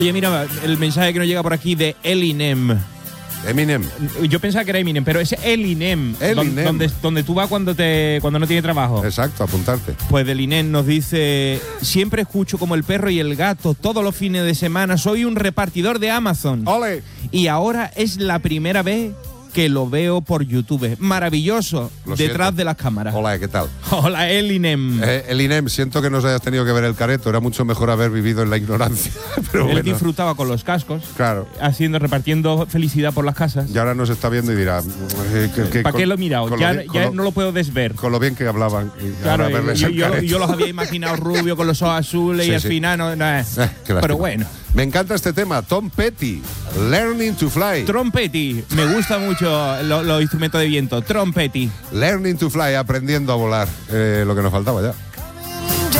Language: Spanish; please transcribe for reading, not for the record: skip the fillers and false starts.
Oye, mira, el mensaje que nos llega por aquí de Elinem. Eminem. Yo pensaba que era Eminem, pero es Elinem. Donde tú vas cuando no tienes trabajo. Exacto, apuntarte. Pues Elinem nos dice: siempre escucho como el perro y el gato todos los fines de semana. Soy un repartidor de Amazon. ¡Ole! Y ahora es la primera vez que lo veo por YouTube. Maravilloso. Detrás de las cámaras. Hola, ¿qué tal? Hola, Elinem. Elinem, siento que nos hayas tenido que ver el careto. Era mucho mejor haber vivido en la ignorancia. Pero Él bueno, disfrutaba con los cascos. claro. Repartiendo felicidad por las casas. Y ahora nos está viendo y dirá… ¿Para qué lo he mirado? Ya no lo puedo desver. Con lo bien que hablaban. Y Claro, ahora verles el careto. yo los había imaginado rubio con los ojos azules y al final no es. Pero bueno. Me encanta este tema. Tom Petty, Learning to Fly. Trompetti. Me gusta mucho los instrumentos de viento. Trompetti. Learning to Fly, aprendiendo a volar. Lo que nos faltaba ya.